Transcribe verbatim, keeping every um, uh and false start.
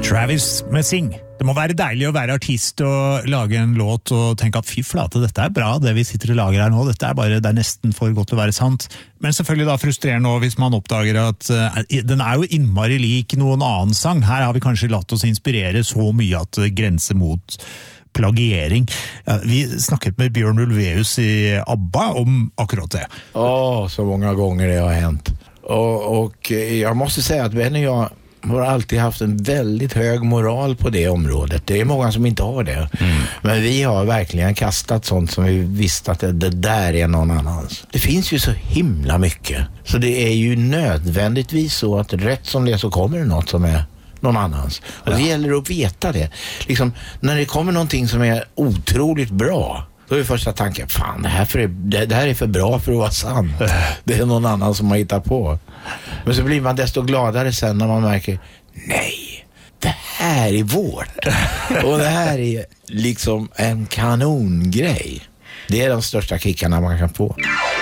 Travis med Sing. Det må være deilig å være artist og lage en låt og tenke at fy flate, dette er bra, det vi sitter og lager her nå, dette er bare, det er nesten for godt til å være sant. Men selvfølgelig da frustrerende også hvis man oppdager at uh, den er jo innmari lik noen annen sang. Her har vi kanskje latt oss inspirere så mye at det grenser mot plagiering. Ja, vi snakket med Björn Ulvaeus i ABBA om akkurat det. Åh, så många gånger det har hänt. Och, och jag måste säga att Benny och jag har alltid haft en väldigt hög moral på det området. Det är många som inte har det. Mm. Men vi har verkligen kastat sånt som vi visste att det, det där är någon annans. Det finns ju så himla mycket. Så det är ju nödvändigtvis så att rätt som det så kommer det något som är någon annans. Och det gäller att veta det. Liksom, när det kommer någonting som är otroligt bra, då är första tanken, fan, det här, för, det, det här är för bra för att vara sant. Det är någon annan som har hittat på. Men så blir man desto gladare sen när man märker, nej, det här är vårt. Och det här är liksom en kanongrej. Det är de största kickarna man kan få.